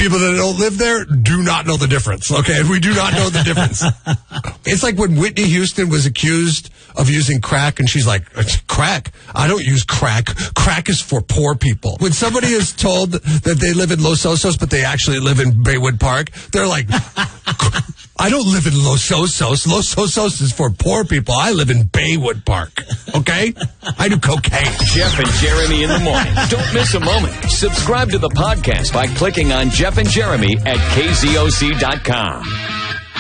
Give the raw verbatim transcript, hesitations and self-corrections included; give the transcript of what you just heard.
people that don't live there do not know the difference, okay? We do not know the difference. It's like when Whitney Houston was accused of using crack, and she's like, crack? I don't use crack. Crack is for poor people. When somebody is told that they live in Los Osos, but they actually live in Baywood Park, they're like, I don't live in Los Osos. Los Osos is for poor people. I live in Baywood Park, okay? I do cocaine. Jeff and Jeremy in the morning. Don't miss a moment. Subscribe to the podcast by clicking on Jeff and Jeremy at K Z O C dot com.